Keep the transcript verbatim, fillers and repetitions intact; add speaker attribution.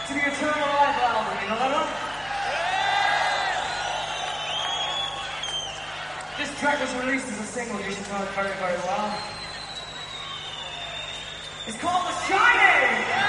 Speaker 1: to the Eternal Life album, you know that one? This track was released as a single, you should know it very, very well. It's called The Shining!